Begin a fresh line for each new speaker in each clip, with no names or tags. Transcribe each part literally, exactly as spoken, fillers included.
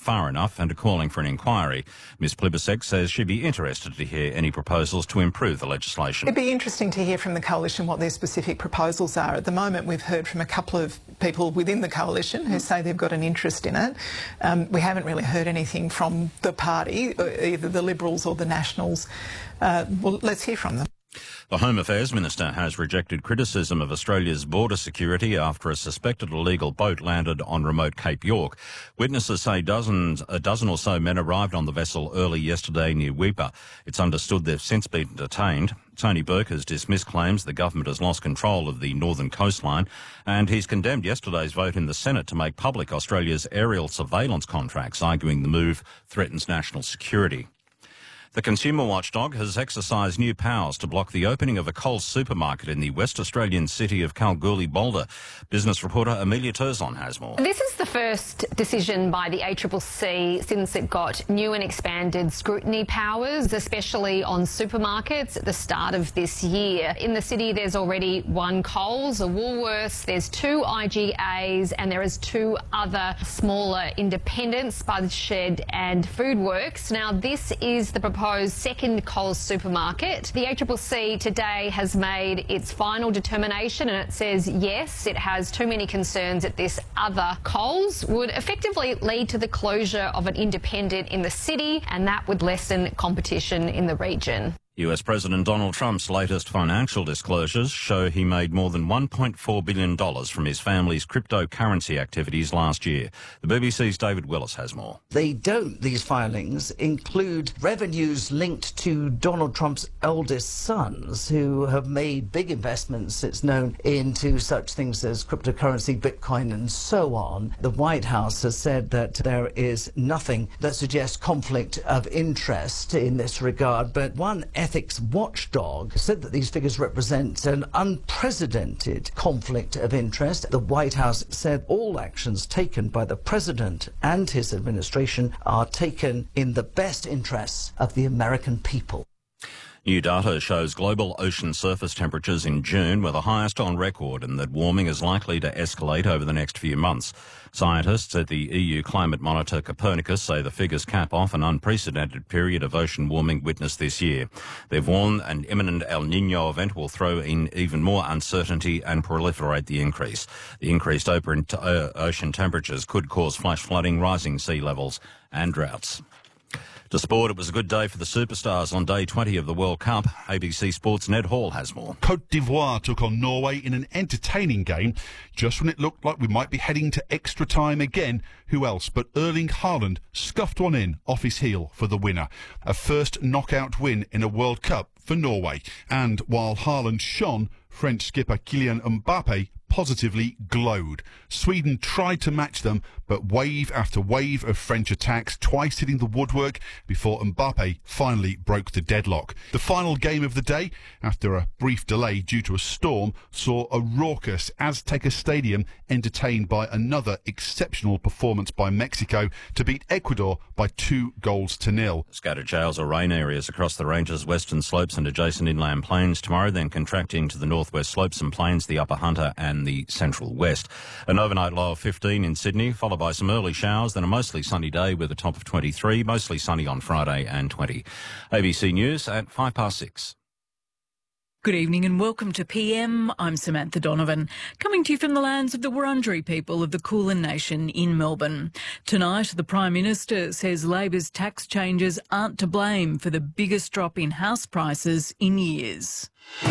far enough and are calling for an inquiry. Ms Plibersek says she'd be interested to hear any proposals to improve the legislation.
It'd be interesting to hear from the Coalition what their specific proposals are. At the moment, we've heard from a couple of people within the Coalition who say they've got an interest in it. Um, we haven't really heard anything from the party, either the Liberals or the Nationals. Uh, well, let's hear from them.
The Home Affairs Minister has rejected criticism of Australia's border security after a suspected illegal boat landed on remote Cape York. Witnesses say dozens, a dozen or so men arrived on the vessel early yesterday near Weipa. It's understood they've since been detained. Tony Burke has dismissed claims the government has lost control of the northern coastline, and he's condemned yesterday's vote in the Senate to make public Australia's aerial surveillance contracts, arguing the move threatens national security. The consumer watchdog has exercised new powers to block the opening of a Coles supermarket in the West Australian city of Kalgoorlie-Boulder. Business reporter Amelia Turzon has more.
This is the first decision by the A C C C since it got new and expanded scrutiny powers, especially on supermarkets at the start of this year. In the city, there's already one Coles, a Woolworths, there's two I G As, and there is two other smaller independents, Spud Shed and Foodworks. Now, this is the proposed second Coles supermarket. The A C C C today has made its final determination, and it says yes, it has too many concerns that this other Coles would effectively lead to the closure of an independent in the city, and that would lessen competition in the region.
U S President Donald Trump's latest financial disclosures show he made more than one point four billion dollars from his family's cryptocurrency activities last year. The B B C's David Willis has more.
They don't, these filings, include revenues linked to Donald Trump's eldest sons, who have made big investments, it's known, into such things as cryptocurrency, Bitcoin and so on. The White House has said that there is nothing that suggests conflict of interest in this regard, but one ethics watchdog said that these figures represent an unprecedented conflict of interest. The White House said all actions taken by the president and his administration are taken in the best interests of the American people.
New data shows global ocean surface temperatures in June were the highest on record, and that warming is likely to escalate over the next few months. Scientists at the E U climate monitor Copernicus say the figures cap off an unprecedented period of ocean warming witnessed this year. They've warned an imminent El Niño event will throw in even more uncertainty and proliferate the increase. The increased ocean temperatures could cause flash flooding, rising sea levels and droughts. To sport, it was a good day for the superstars on day twenty of the World Cup. A B C Sports' Ned Hall has more.
Côte d'Ivoire took on Norway in an entertaining game. Just when it looked like we might be heading to extra time again, who else but Erling Haaland scuffed one in off his heel for the winner. A first knockout win in a World Cup for Norway. And while Haaland shone, French skipper Kylian Mbappe positively glowed. Sweden tried to match them, but wave after wave of French attacks, twice hitting the woodwork before Mbappe finally broke the deadlock. The final game of the day, after a brief delay due to a storm, saw a raucous Azteca Stadium entertained by another exceptional performance by Mexico to beat Ecuador by two goals to nil.
Scattered showers or rain areas across the range's western slopes and adjacent inland plains tomorrow, then contracting to the northwest slopes and plains, the upper Hunter and the central west. An overnight low of fifteen in Sydney, followed by some early showers, then a mostly sunny day with a top of twenty-three, mostly sunny on Friday and twenty. A B C News at five past six.
Good evening and welcome to P M. I'm Samantha Donovan, coming to you from the lands of the Wurundjeri people of the Kulin Nation in Melbourne. Tonight, the Prime Minister says Labor's tax changes aren't to blame for the biggest drop in house prices in years.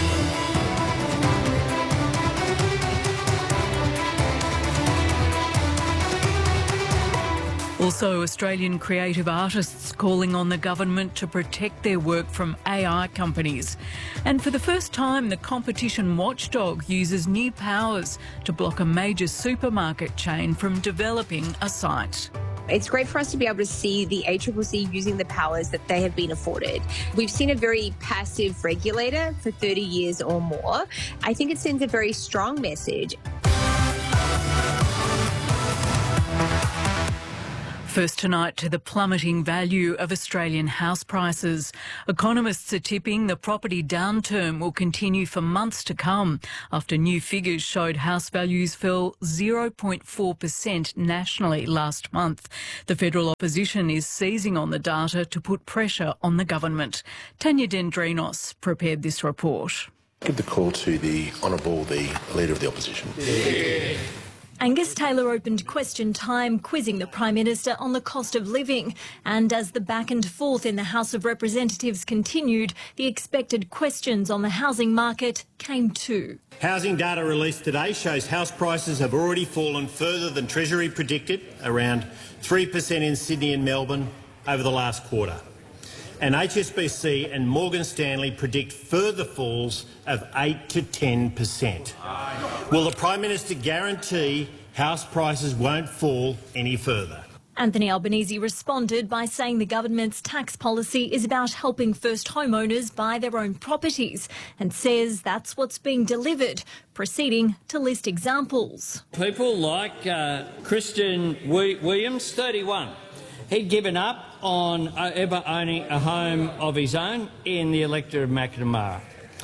Also, Australian creative artists calling on the government to protect their work from A I companies. And for the first time, the competition watchdog uses new powers to block a major supermarket chain from developing a site.
It's great for us to be able to see the A C C C using the powers that they have been afforded. We've seen a very passive regulator for thirty years or more. I think it sends a very strong message.
First tonight to the plummeting value of Australian house prices. Economists are tipping the property downturn will continue for months to come after new figures showed house values fell zero point four percent nationally last month. The federal opposition is seizing on the data to put pressure on the government. Tanya Dendrinos prepared this report.
Give the call to the Honourable, the Leader of the Opposition.
Yeah. Angus Taylor opened question time, quizzing the Prime Minister on the cost of living. And as the back and forth in the House of Representatives continued, the expected questions on the housing market came too.
Housing data released today shows house prices have already fallen further than Treasury predicted, around three percent in Sydney and Melbourne over the last quarter. And H S B C and Morgan Stanley predict further falls of eight to ten percent. Will the Prime Minister guarantee house prices won't fall any further?
Anthony Albanese responded by saying the government's tax policy is about helping first homeowners buy their own properties and says that's what's being delivered, proceeding to list examples.
People like uh, Christian Williams, thirty-one. He'd given up on ever owning a home of his own in the electorate of Macnamara.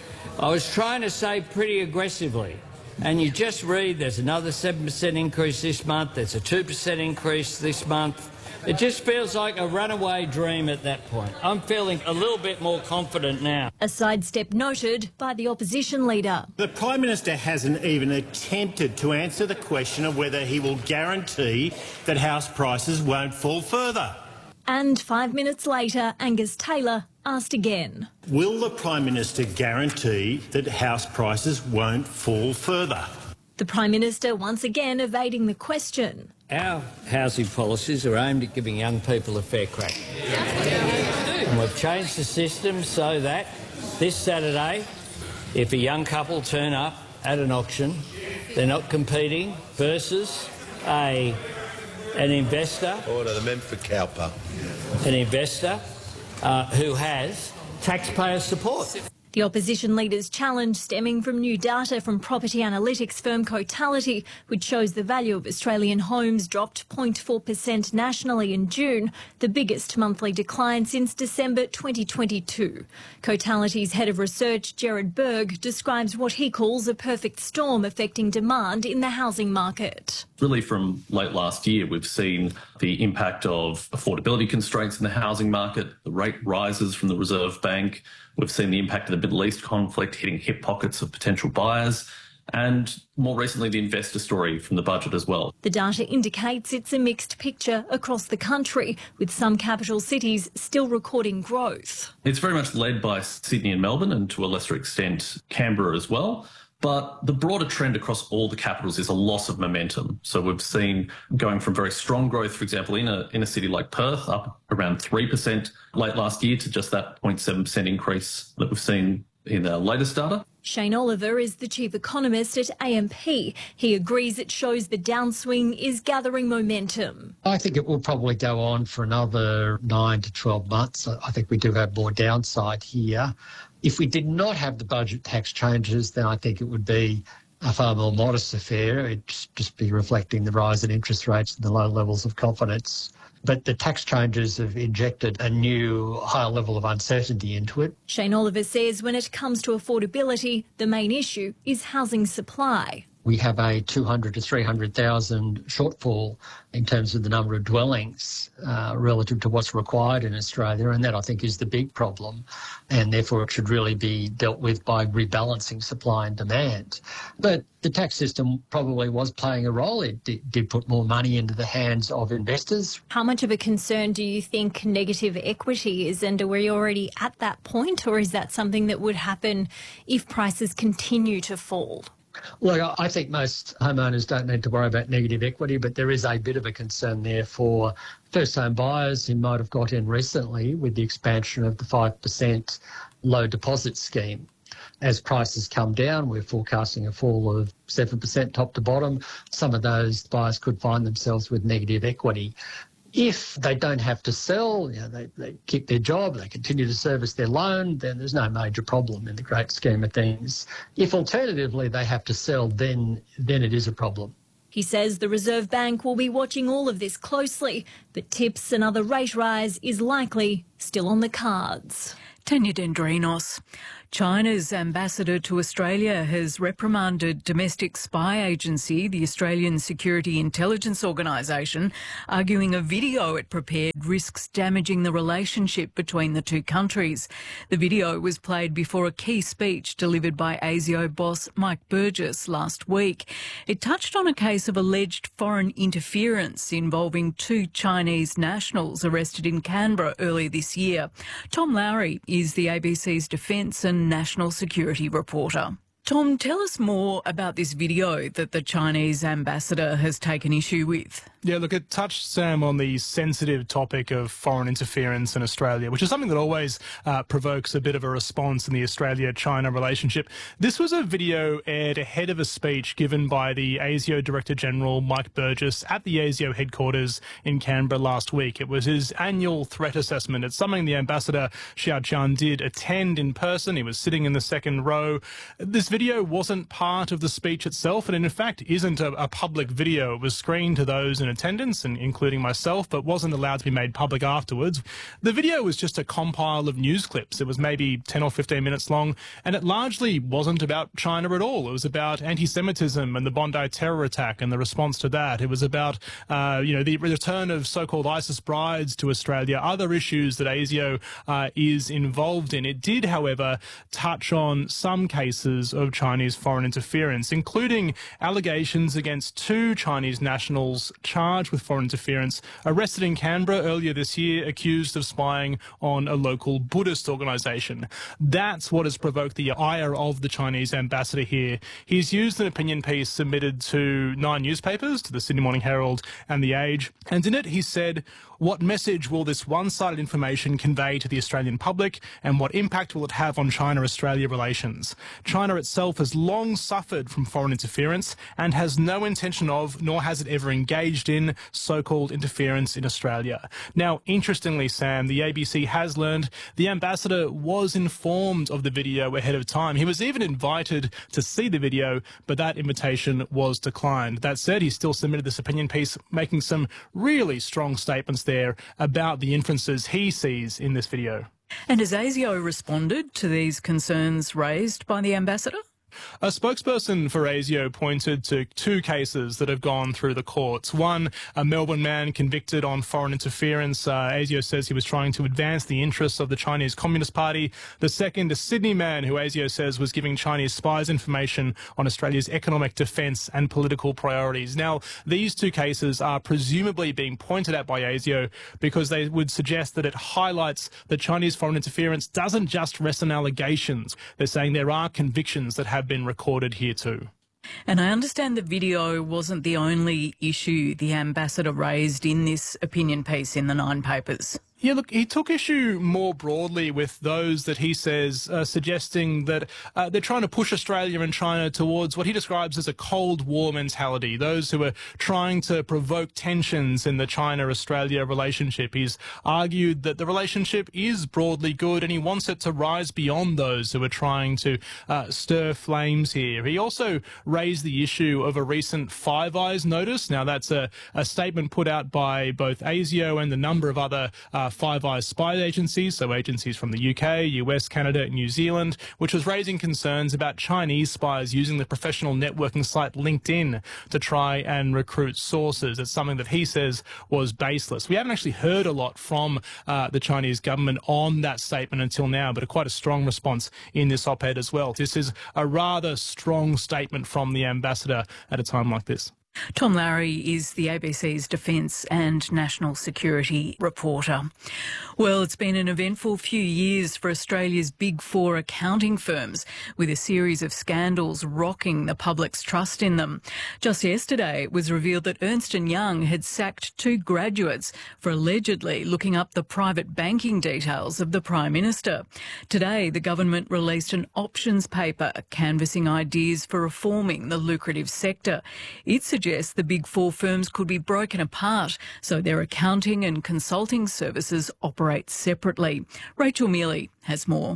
I was trying to say pretty aggressively, and you just read there's another seven percent increase this month, there's a two percent increase this month. It just feels like a runaway dream at that point. I'm feeling a little bit more confident now.
A sidestep noted by the opposition leader.
The Prime Minister hasn't even attempted to answer the question of whether he will guarantee that house prices won't fall further.
And five minutes later, Angus Taylor asked again.
Will the Prime Minister guarantee that house prices won't fall further?
The Prime Minister once again evading the question.
Our housing policies are aimed at giving young people a fair crack. And we've changed the system so that this Saturday, if a young couple turn up at an auction, they're not competing versus a an investor.
Order the member for Cowper.
An investor uh, who has taxpayer support.
The opposition leader's challenge stemming from new data from property analytics firm Cotality, which shows the value of Australian homes dropped zero point four percent nationally in June, the biggest monthly decline since December twenty twenty-two. Cotality's head of research, Gerard Berg, describes what he calls a perfect storm affecting demand in the housing market.
Really from late last year, we've seen the impact of affordability constraints in the housing market, the rate rises from the Reserve Bank. We've seen the impact of the Middle East conflict hitting hip pockets of potential buyers, and more recently the investor story from the budget as well.
The data indicates it's a mixed picture across the country, with some capital cities still recording growth.
It's very much led by Sydney and Melbourne, and to a lesser extent Canberra as well. But the broader trend across all the capitals is a loss of momentum. So we've seen going from very strong growth, for example, in a, in a city like Perth, up around three percent late last year to just that zero point seven percent increase that we've seen in the latest data.
Shane Oliver is the chief economist at A M P. He agrees it shows the downswing is gathering momentum.
I think it will probably go on for another nine to twelve months. I think we do have more downside here. If we did not have the budget tax changes, then I think it would be a far more modest affair. It'd just be reflecting the rise in interest rates and the low levels of confidence. But the tax changes have injected a new higher level of uncertainty into it.
Shane Oliver says when it comes to affordability, the main issue is housing supply.
We have a two hundred to three hundred thousand shortfall in terms of the number of dwellings uh, relative to what's required in Australia, and that I think is the big problem, and therefore it should really be dealt with by rebalancing supply and demand. But the tax system probably was playing a role. It did, did put more money into the hands of investors.
How much of a concern do you think negative equity is, and are we already at that point, or is that something that would happen if prices continue to fall?
Look, I think most homeowners don't need to worry about negative equity, but there is a bit of a concern there for first-home buyers who might have got in recently with the expansion of the five percent low deposit scheme. As prices come down, we're forecasting a fall of seven percent top to bottom. Some of those buyers could find themselves with negative equity. If they don't have to sell, you know, they, they keep their job, they continue to service their loan, then there's no major problem in the great scheme of things. If alternatively they have to sell, then then it is a problem.
He says the Reserve Bank will be watching all of this closely, but tips another rate rise is likely still on the cards.
Tanya Dendrinos. China's ambassador to Australia has reprimanded domestic spy agency, the Australian Security Intelligence Organisation, arguing a video it prepared risks damaging the relationship between the two countries. The video was played before a key speech delivered by ASIO boss Mike Burgess last week. It touched on a case of alleged foreign interference involving two Chinese nationals arrested in Canberra earlier this year. Tom Lowry is the A B C's defence and national security reporter. Tom, tell us more about this video that the Chinese ambassador has taken issue with.
Yeah, look, it touched, Sam, on the sensitive topic of foreign interference in Australia, which is something that always uh, provokes a bit of a response in the Australia-China relationship. This was a video aired ahead of a speech given by the ASIO Director-General Mike Burgess at the ASIO headquarters in Canberra last week. It was his annual threat assessment. It's something the ambassador, Xiao Qian, did attend in person. He was sitting in the second row. This video wasn't part of the speech itself, and in fact isn't a, a public video. It was screened to those in attendance, and including myself, but wasn't allowed to be made public afterwards. The video was just a compile of news clips. It was maybe ten or fifteen minutes long, and it largely wasn't about China at all. It was about anti-Semitism and the Bondi terror attack and the response to that. It was about, uh, you know, the return of so-called ISIS brides to Australia, other issues that ASIO uh, is involved in. It did, however, touch on some cases of Chinese foreign interference, including allegations against two Chinese nationals charged with foreign interference, arrested in Canberra earlier this year, accused of spying on a local Buddhist organisation. That's what has provoked the ire of the Chinese ambassador here. He's used an opinion piece submitted to nine newspapers, to the Sydney Morning Herald and The Age, and in it he said, "What message will this one-sided information convey to the Australian public, and what impact will it have on China-Australia relations? China itself has long suffered from foreign interference and has no intention of, nor has it ever engaged in, so-called interference in Australia." Now, interestingly, Sam, the A B C has learned the ambassador was informed of the video ahead of time. He was even invited to see the video, but that invitation was declined. That said, he still submitted this opinion piece, making some really strong statements there about the inferences he sees in this video.
And has ASIO responded to these concerns raised by the ambassador?
A spokesperson for ASIO pointed to two cases that have gone through the courts. One, a Melbourne man convicted on foreign interference. Uh, ASIO says he was trying to advance the interests of the Chinese Communist Party. The second, a Sydney man who ASIO says was giving Chinese spies information on Australia's economic, defence and political priorities. Now, these two cases are presumably being pointed at by ASIO because they would suggest that it highlights that Chinese foreign interference doesn't just rest on allegations. They're saying there are convictions that have been recorded here too.
And I understand the video wasn't the only issue the ambassador raised in this opinion piece in the Nine papers.
Yeah, look, he took issue more broadly with those that he says uh, suggesting that uh, they're trying to push Australia and China towards what he describes as a Cold War mentality, those who are trying to provoke tensions in the China-Australia relationship. He's argued that the relationship is broadly good and he wants it to rise beyond those who are trying to uh, stir flames here. He also raised the issue of a recent Five Eyes notice. Now, that's a, a statement put out by both ASIO and a number of other uh, Five Eyes spy agencies, so agencies from the U K, U S, Canada and New Zealand, which was raising concerns about Chinese spies using the professional networking site LinkedIn to try and recruit sources. It's something that he says was baseless. We haven't actually heard a lot from uh, the Chinese government on that statement until now, but a quite a strong response in this op-ed as well. This is a rather strong statement from the ambassador at a time like this.
Tom Lowry is the A B C's defence and national security reporter. Well, it's been an eventful few years for Australia's big four accounting firms, with a series of scandals rocking the public's trust in them. Just yesterday, it was revealed that Ernst and Young had sacked two graduates for allegedly looking up the private banking details of the Prime Minister. Today, the government released an options paper canvassing ideas for reforming the lucrative sector. It suggests the big four firms could be broken apart so their accounting and consulting services operate separately. Rachel Mealy has more.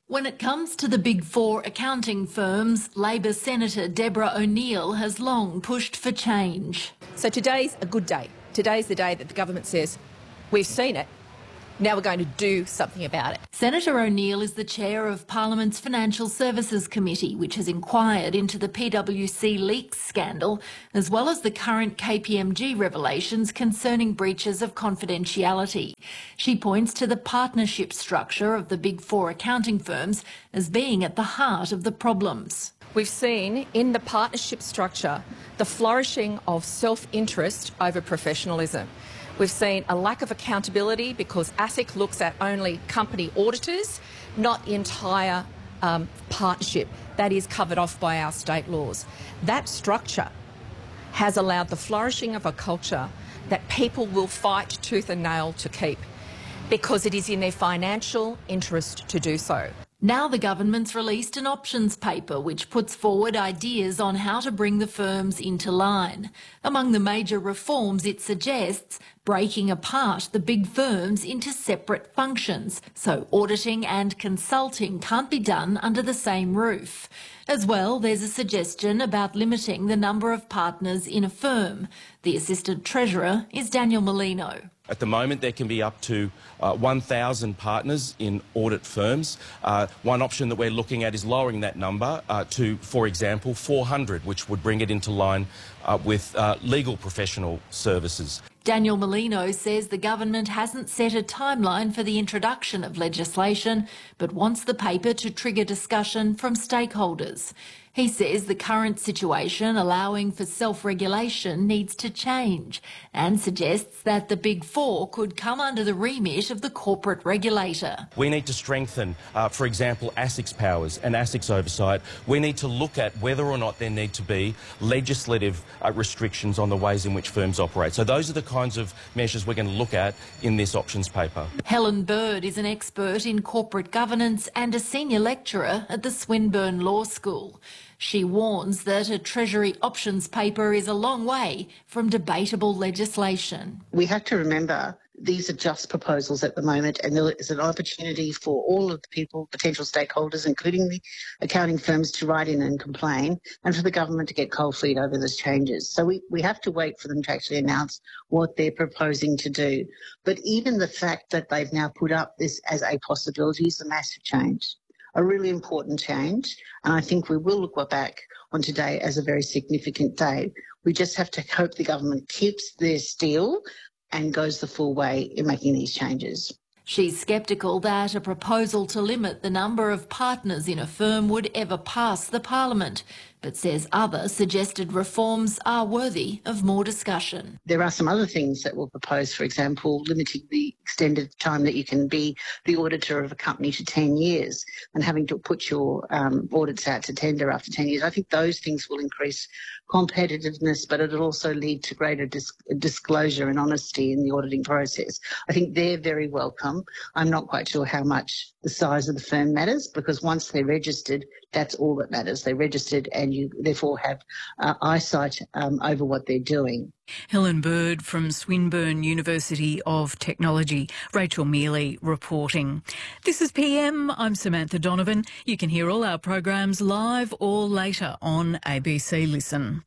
When it comes to the big four accounting firms, Labor Senator Deborah O'Neill has long pushed for change.
So today's a good day. Today's the day that the government says, we've seen it, now we're going to do something about it.
Senator O'Neill is the chair of Parliament's Financial Services Committee, which has inquired into the P W C leaks scandal, as well as the current K P M G revelations concerning breaches of confidentiality. She points to the partnership structure of the big four accounting firms as being at the heart of the problems.
We've seen in the partnership structure the flourishing of self-interest over professionalism. We've seen a lack of accountability because ASIC looks at only company auditors, not the entire um, partnership. That is covered off by our state laws. That structure has allowed the flourishing of a culture that people will fight tooth and nail to keep because it is in their financial interest to do so.
Now the government's released an options paper which puts forward ideas on how to bring the firms into line. Among the major reforms it suggests breaking apart the big firms into separate functions, so auditing and consulting can't be done under the same roof. As well, there's a suggestion about limiting the number of partners in a firm. The Assistant Treasurer is Daniel Molino.
At the moment, there can be up to uh, one thousand partners in audit firms. Uh, one option that we're looking at is lowering that number uh, to, for example, four hundred, which would bring it into line uh, with uh, legal professional services.
Daniel Molino says the government hasn't set a timeline for the introduction of legislation, but wants the paper to trigger discussion from stakeholders. He says the current situation allowing for self-regulation needs to change and suggests that the Big Four could come under the remit of the corporate regulator.
We need to strengthen, uh, for example, ASIC's powers and ASIC's oversight. We need to look at whether or not there need to be legislative uh, restrictions on the ways in which firms operate. So those are the kinds of measures we're going to look at in this options paper.
Helen Bird is an expert in corporate governance and a senior lecturer at the Swinburne Law School. She warns that a Treasury options paper is a long way from debatable legislation.
We have to remember these are just proposals at the moment, and there is an opportunity for all of the people, potential stakeholders, including the accounting firms, to write in and complain, and for the government to get cold feet over those changes. So we, we have to wait for them to actually announce what they're proposing to do. But even the fact that they've now put up this as a possibility is a massive change. A really important change, and I think we will look back on today as a very significant day. We just have to hope the government keeps their steel and goes the full way in making these changes.
She's sceptical that a proposal to limit the number of partners in a firm would ever pass the Parliament, but says other suggested reforms are worthy of more discussion.
There are some other things that we'll propose, for example, limiting the extended time that you can be the auditor of a company to ten years and having to put your um, audits out to tender after ten years. I think those things will increase competitiveness, but it'll also lead to greater dis- disclosure and honesty in the auditing process. I think they're very welcome. I'm not quite sure how much the size of the firm matters, because once they're registered, that's all that matters. They're registered and you therefore have uh, eyesight um, over what they're doing.
Helen Bird from Swinburne University of Technology. Rachel Mealy reporting. This is P M. I'm Samantha Donovan. You can hear all our programs live or later on A B C Listen.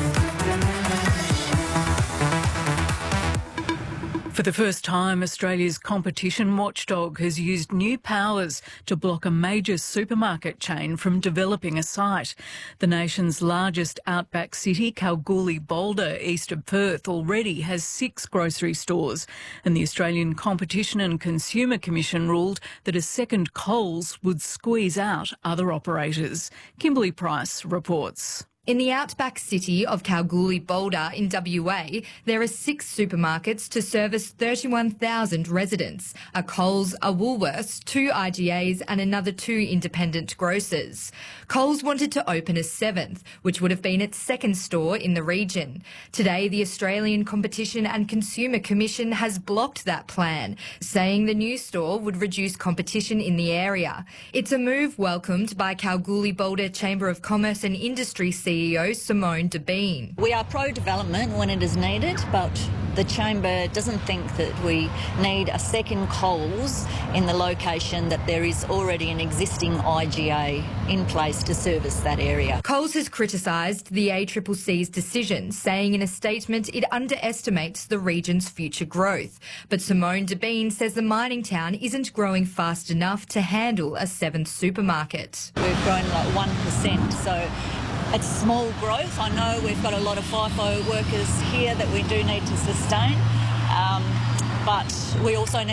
For the first time, Australia's competition watchdog has used new powers to block a major supermarket chain from developing a site. The nation's largest outback city, Kalgoorlie-Boulder, east of Perth, already has six grocery stores, and the Australian Competition and Consumer Commission ruled that a second Coles would squeeze out other operators. Kimberly Price reports.
In the outback city of Kalgoorlie-Boulder in W A, there are six supermarkets to service thirty-one thousand residents, a Coles, a Woolworths, two I G As and another two independent grocers. Coles wanted to open a seventh, which would have been its second store in the region. Today, the Australian Competition and Consumer Commission has blocked that plan, saying the new store would reduce competition in the area. It's a move welcomed by Kalgoorlie-Boulder Chamber of Commerce and Industry C E O Simone Debeen.
We are pro-development when it is needed, but the Chamber doesn't think that we need a second Coles in the location that there is already an existing I G A in place to service that area.
Coles has criticised the A C C C's decision, saying in a statement it underestimates the region's future growth. But Simone Devine says the mining town isn't growing fast enough to handle a seventh supermarket.
We've grown like one percent, so it's small growth. I know we've got a lot of FIFO workers here that we do need to sustain, um, but we also need